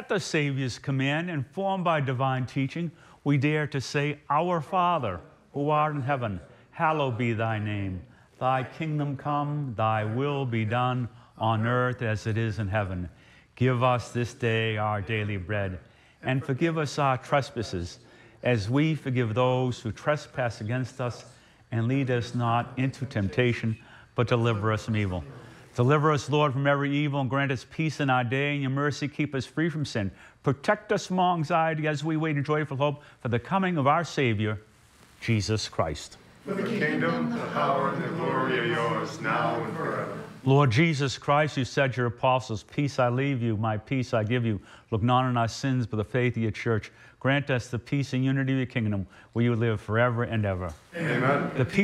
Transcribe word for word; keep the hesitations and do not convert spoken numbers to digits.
At the Savior's command, informed by divine teaching, we dare to say, Our Father, who art in heaven, hallowed be thy name. Thy kingdom come, thy will be done, on earth as it is in heaven. Give us this day our daily bread, and forgive us our trespasses, as we forgive those who trespass against us, and lead us not into temptation, but deliver us from evil. Deliver us, Lord, from every evil, and grant us peace in our day, and your mercy keep us free from sin. Protect us from all anxiety as we wait in joyful hope for the coming of our Savior, Jesus Christ. For the kingdom, the power, and the glory are yours, now and forever. Lord Jesus Christ, you said to your apostles, peace I leave you, my peace I give you. Look not on our sins, but the faith of your church. Grant us the peace and unity of your kingdom, where you live forever and ever. Amen. The peace